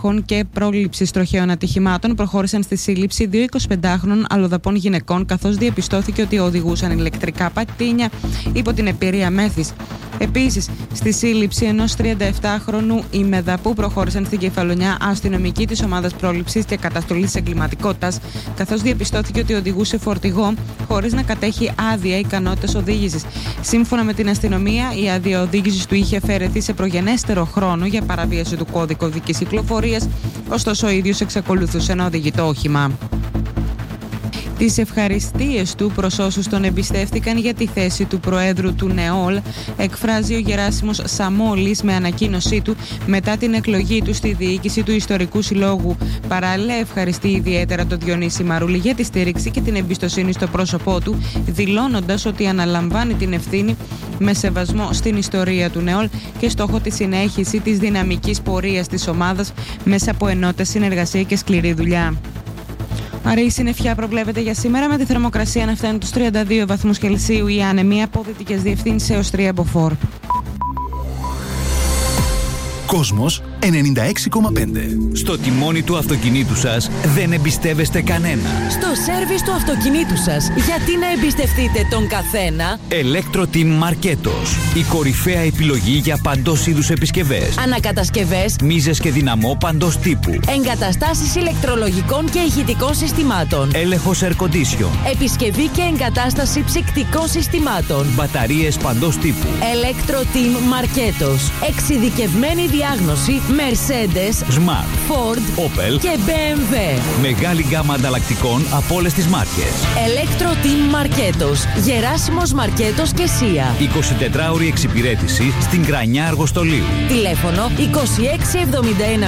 ελέγχων και πρόληψης τροχαίων ατυχημάτων προχώρησαν στη σύλληψη 2 25χρονων αλλοδαπών γυναικών, καθώς διαπιστώθηκε ότι οδηγούσαν ηλεκτρικά πατίνια υπό την επίρρεια μέθης. Επίσης, στη σύλληψη ενός 37χρονου ημεδαπού προχώρησαν στην Κεφαλονιά αστυνομικοί της ομάδας πρόληψης και καταστολής εγκληματικότητας, καθώς διαπιστώθηκε ότι οδηγούσε φορτηγό χωρίς να κατέχει άδεια ικανότητας οδήγησης. Σύμφωνα με την αστυνομία, η άδεια οδήγησης του είχε αφαιρεθεί σε προγενέστερο χρόνο για παραβίαση του κώδικου οδικής κυκλοφορίας, ωστόσο ο ίδιος εξακολουθούσε να οδηγεί το όχημα. Τις ευχαριστίες του προς όσους τον εμπιστεύτηκαν για τη θέση του Προέδρου του ΝΕΟΛ εκφράζει ο Γεράσιμος Σαμόλης με ανακοίνωσή του μετά την εκλογή του στη διοίκηση του Ιστορικού Συλλόγου. Παράλληλα, ευχαριστεί ιδιαίτερα τον Διονύση Μαρούλη για τη στήριξη και την εμπιστοσύνη στο πρόσωπό του, δηλώνοντας ότι αναλαμβάνει την ευθύνη με σεβασμό στην ιστορία του ΝΕΟΛ και στόχο τη συνέχιση της δυναμικής πορείας της ομάδας μέσα από ενότητα, συνεργασία και σκληρή δουλειά. Αραιή συννεφιά προβλέπεται για σήμερα, με τη θερμοκρασία να φτάνει τους 32 βαθμούς Κελσίου, οι άνεμοι από δυτικές διευθύνσεις έως 3 μποφόρ. Κόσμος 96,5. Στο τιμόνι του αυτοκινήτου σας δεν εμπιστεύεστε κανένα. Στο σέρβις του αυτοκινήτου σας, γιατί να εμπιστευτείτε τον καθένα? Electro-Team Marketos. Η κορυφαία επιλογή για παντός είδους επισκευές. Ανακατασκευές, μίζες και δυναμό παντός τύπου. εγκαταστάσεις ηλεκτρολογικών και ηχητικών συστημάτων. Έλεγχος air condition. Επισκευή και εγκατάσταση ψυκτικών συστημάτων. Μπαταρίες παντός τύπου. Electro-Team Marketos. Εξειδικευμένη διάγνωση Mercedes, Smart, Ford, Opel και BMW. Μεγάλη γκάμα ανταλλακτικών από όλες τις μάρκες. Electro-Team Marketos. Γεράσιμος Μαρκέτος και Σία. 24ωρη εξυπηρέτηση στην Κρανιά Αργοστολίου. Τηλέφωνο 26710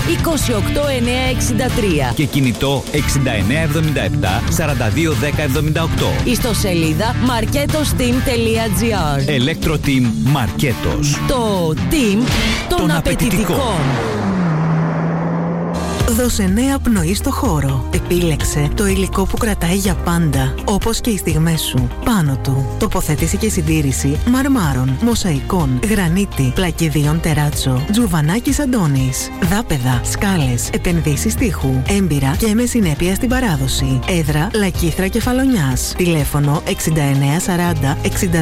28963 και κινητό 6977 421078. Ιστοσελίδα marketosteam.gr. Electro-Team Marketos. Το team των απαιτητικών. Δώσε νέα πνοή στο χώρο. Επίλεξε το υλικό που κρατάει για πάντα, όπως και οι στιγμές σου. Πάνω του, τοποθέτηση και συντήρηση μαρμάρων, μοσαϊκών, γρανίτη, πλακιδίων τεράτσο, Τζουβανάκης Αντώνης, δάπεδα, σκάλες, επενδύσεις τείχου, έμπειρα και με συνέπεια στην παράδοση. Έδρα Λακήθρα Κεφαλονιάς. Τηλέφωνο 6940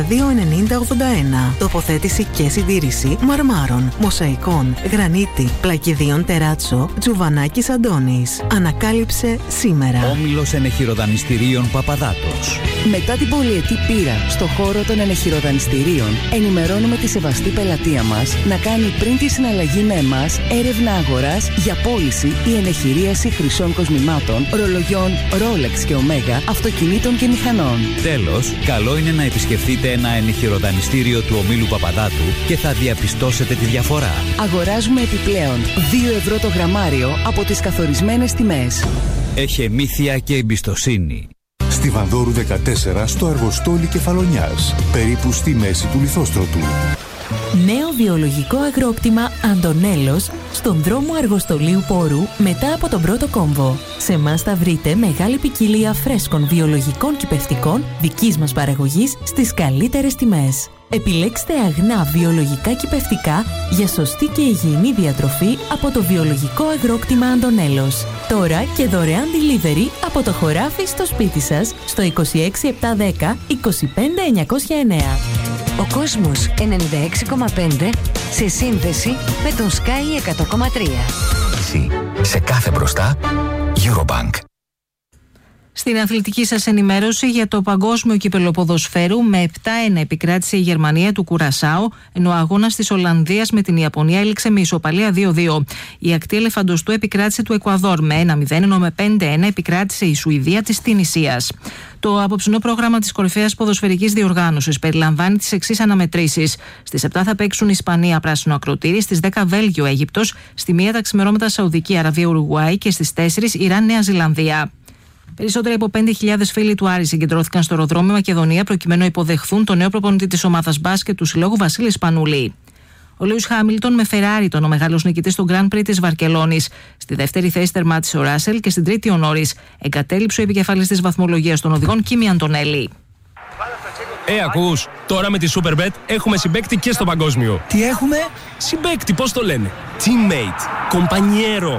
629081. Τοποθέτηση και συντήρηση μαρμάρων, μοσαϊκών, γρανίτη, πλακιδίων τεράτσο, Τζουβανάκης Αντώνης. Ανακάλυψε σήμερα. Όμιλος Ενεχειροδανιστηρίων Παπαδάτος. Μετά την πολυετή πείρα στο χώρο των ενεχειροδανιστηρίων, ενημερώνουμε τη σεβαστή πελατεία μας να κάνει πριν τη συναλλαγή με εμάς έρευνα αγοράς για πώληση ή ενεχειρίαση χρυσών κοσμημάτων, ρολογιών Rolex και Omega, αυτοκινήτων και μηχανών. Τέλος, καλό είναι να επισκεφτείτε ένα ενεχειροδανιστήριο του ομίλου Παπαδάτου και θα διαπιστώσετε τη διαφορά. Αγοράζουμε επιπλέον 2 ευρώ το γραμμάριο από τις καθορισμένες τιμές. Έχει μύθια και εμπιστοσύνη. Στη Βανδόρου 14, στο Αργοστόλι Κεφαλονιάς, περίπου στη μέση του Λιθόστρωτου. Νέο βιολογικό αγρόκτημα Αντωνέλος στον δρόμο Αργοστολίου Πόρου μετά από τον πρώτο κόμβο. Σε εμάς θα βρείτε μεγάλη ποικιλία φρέσκων βιολογικών κυπευτικών δικής μας παραγωγής στις καλύτερες τιμές. Επιλέξτε αγνά βιολογικά κυπευτικά για σωστή και υγιεινή διατροφή από το βιολογικό αγρόκτημα Αντωνέλος. Τώρα και δωρεάν delivery από το χωράφι στο σπίτι σας στο 26710 25909. Ο κόσμος 96,5 σε σύνδεση με τον Sky 100,3. Σε κάθε μπροστά, Eurobank. Στην αθλητική σας ενημέρωση για το Παγκόσμιο Κύπελλο Ποδοσφαίρου, με 7-1 επικράτησε η Γερμανία του Κουρασάο, ενώ ο αγώνας της Ολλανδίας με την Ιαπωνία έληξε με ισοπαλία 2-2. Η ακτή ελεφαντοστού επικράτησε του Εκουαδόρ με 1-0, ενώ με 5-1 επικράτησε η Σουηδία της Τινησίας. Το απόψινό πρόγραμμα της κορυφαίας ποδοσφαιρικής διοργάνωσης περιλαμβάνει τις εξής αναμετρήσεις. Στις 7 θα παίξουν Ισπανία πράσινο ακροτήρι, στις 10 Βέλγιο Αίγυπτος, στη 1 τα ξημερώματα Σαουδική Αραβία Ουρουγουάη και στις 4 Ιράν Νέα Ζηλανδία. Περισσότεροι από 5.000 φίλοι του Άρη συγκεντρώθηκαν στο αεροδρόμιο Μακεδονία προκειμένου να υποδεχθούν τον νέο προπονητή της ομάδας μπάσκετ του συλλόγου Βασίλη Σπανούλη. Ο Λούις Χάμιλτον με Φεράρι, τον ο μεγάλος νικητής του Grand Prix της Βαρκελόνης. Στη δεύτερη θέση τερμάτισε ο Ράσελ και στην τρίτη ο Νόρις. Εγκατέλειψε ο επικεφαλής της βαθμολογίας των οδηγών Κίμι Αντωνέλη. Ακούς, τώρα με τη Superbet έχουμε συμπαίκτη και στο παγκόσμιο. Τι έχουμε? Συμπαίκτη, πώς το λένε? Teammate, κομπανιέρο.